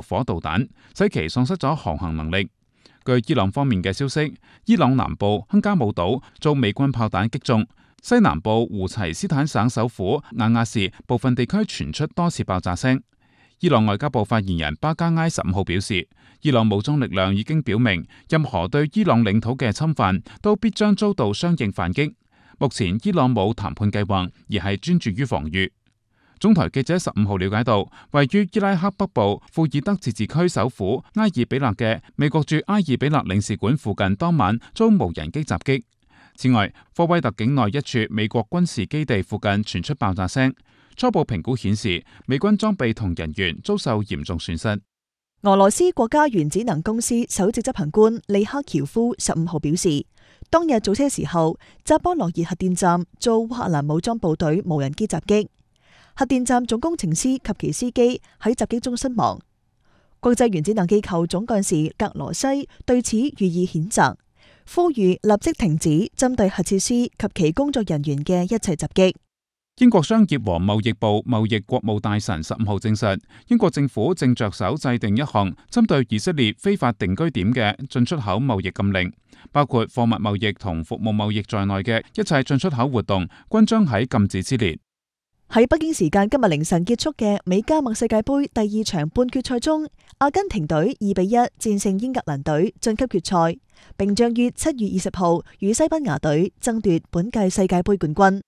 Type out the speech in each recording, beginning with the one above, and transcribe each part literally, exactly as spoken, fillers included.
火導彈，使其喪失咗航行能力。據伊朗方面嘅消息，伊朗南部亨加姆島遭美軍炮彈擊中，西南部胡齊斯坦省首府雅亞士部分地區傳出多次爆炸聲。伊朗外交部發言人巴加埃十五號表示，伊朗武裝力量已經表明，任何對伊朗領土嘅侵犯都必將遭到相應反擊。目前伊朗冇談判計劃，而係專注於防禦。總台記者十五號了解到，位於伊拉克北部庫爾德自治區首府埃爾比勒嘅美國駐埃爾比勒領事館附近當晚遭無人機襲擊。此外，科威特境內一處美國軍事基地附近傳出爆炸聲。初步評估顯示，美軍裝備同人員遭受嚴重損失。 俄羅斯國家原子能公司首席執行官利克喬夫十五號表示，當日早些時候，扎波羅熱核電站遭烏克蘭武裝部隊無人機襲擊，核電站總工程師及其司機喺襲擊中身亡。國際原子能機構總幹事格羅西對此予以譴責，呼籲立即停止針對核設施及其工作人員嘅一切襲擊。 英國商業和貿易部貿易國務大臣十五號證實，英國政府正着手制定一項針對以色列非法定居點嘅進出口貿易禁令，包括貨物貿易同服務貿易在內嘅一切進出口活動均將喺禁止之列。 喺北京時間今日凌晨結束嘅美加墨世界盃第二場半決賽中，阿根廷隊二比一戰勝英格蘭隊晉級決賽，並將於七月二十號與西班牙隊爭奪本屆世界盃冠軍。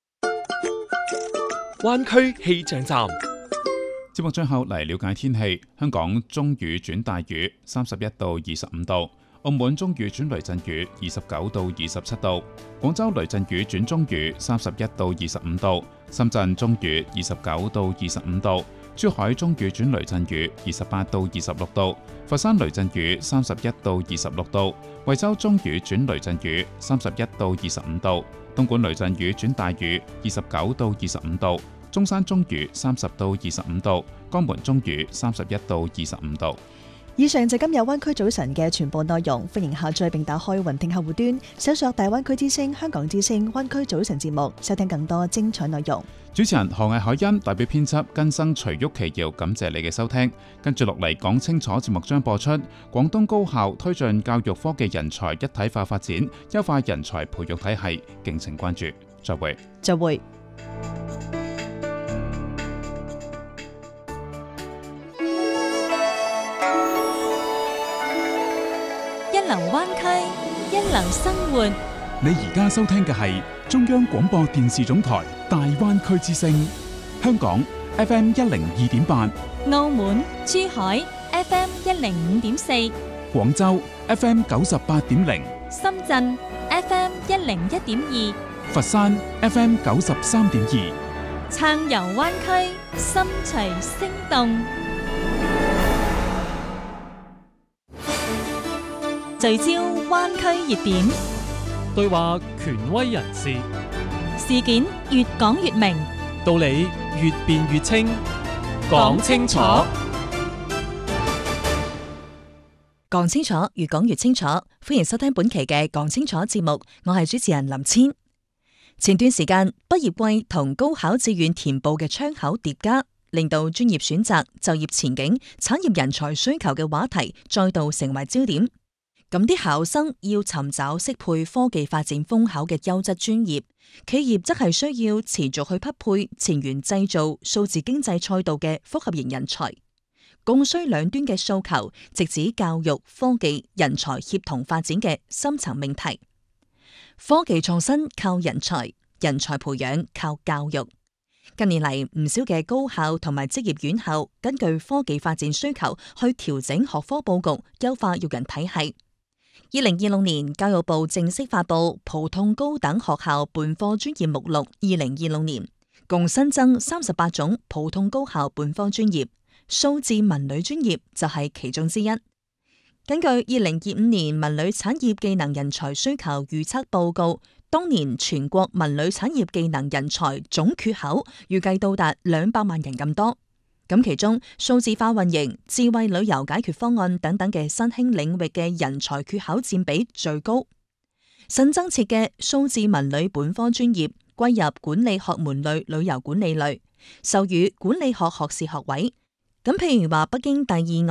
灣區氣象站， 節目最後嚟了解天氣。香港中雨轉大雨，三十一到二十五度；澳門中雨轉雷陣雨，二十九到二十七度；廣州雷陣雨轉中雨，三十一到二十五度；深圳中雨，二十九到二十五度；珠海中雨轉雷陣雨，二十八到二十六度；佛山雷陣雨，三十一到二十六度；惠州中雨轉雷陣雨，三十一到二十五度；東莞雷陣雨轉大雨，二十九到二十五度；中山中雨，三十到二十五度；江門中雨，三十一到二十五度。 以上就今日灣區早晨嘅全部內容，歡迎下載並打開雲聽客戶端，搜索大灣區之聲、香港之聲、灣區早晨節目，收聽更多精彩內容。 主持人何藝海欣代表編輯更生徐旭琪瑤，感謝你嘅收聽。跟住落嚟講清楚節目將播出，廣東高校推進教育科技人才一體化發展，優化人才培育體系，敬請關注。再會。 再會。 一流灣區，一流生活。 你而家收聽嘅係中央廣播電視總台大灣區之聲，香港 F M 一零二點八， 澳門、珠海 F M 一零五點四， 廣州 F M 九十八點零， 深圳 F M 一零一點二， 佛山 F M 九十三點二。 撐遊灣區，心隨聲動。聚焦灣區熱點， 對話權威人士， 事件越講越明， 道理越辯越清，講清楚， 講清楚，越講越清楚。歡迎收聽本期嘅講清楚節目，我係主持人林千。前段時間畢業季同高考志願填報嘅窗口疊加，令到專業選擇、就業前景、產業人才需求嘅話題再度成為焦點。咁啲考生要尋找適配科技發展風口嘅優質專業，企業則係需要持續去匹配前沿製造、數字經濟賽道嘅複合型人才。供需兩端嘅訴求，直指教育、科技、人才協同發展嘅深層命題。科技創新靠人才，人才培養靠教育。近年嚟，唔少嘅高校同埋職業院校根據科技發展需求去調整學科佈局，優化育人體系。二零二六年，教育部正式發布普通高等學校本科專業目錄。二零二六年共新增三十八種普通高校本科專業，數字文旅專業就係其中之一。根據二零二五年文旅產業技能人才需求預測報告，當年全國文旅產業技能人才總缺口預計到達兩百萬人咁多。咁其中數字化運營、智慧旅遊解決方案等等嘅新興領域嘅人才缺口佔比最高。新增設嘅數字文旅本科專業歸入管理學門類旅遊管理類，授予管理學學士學位。咁譬如話北京第二